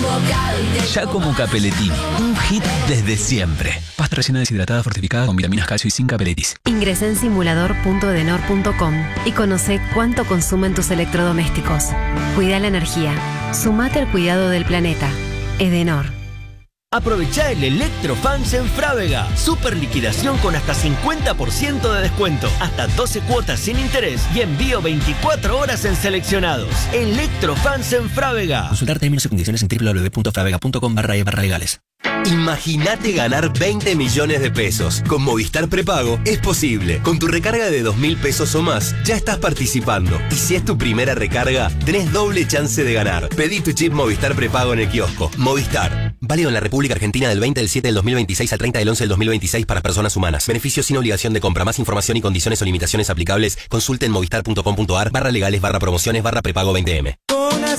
Giacomo Capellettini, un hit desde siempre. Pasta rellena deshidratada fortificada con vitaminas, calcio y zinc Capelletis. Ingresá en simulador.edenor.com y conoce cuánto consumen tus electrodomésticos. Cuida la energía. Sumate al cuidado del planeta. Edenor. Aprovecha el Electrofans en Frávega. Super liquidación con hasta 50% de descuento. Hasta 12 cuotas sin interés y envío 24 horas en seleccionados. Electrofans en Frávega. Consultar términos y condiciones en www.fravega.com/legales. Imagínate ganar 20 millones de pesos. Con Movistar Prepago es posible. Con tu recarga de 2.000 pesos o más, ya estás participando. Y si es tu primera recarga, tenés doble chance de ganar. Pedí tu chip Movistar Prepago en el kiosco. Movistar. Válido en la República Argentina del 20 del 7 del 2026 al 30 del 11 del 2026 para personas humanas. Beneficios sin obligación de compra. Más información y condiciones o limitaciones aplicables. Consulte en movistar.com.ar/legales/promociones/prepago 20M.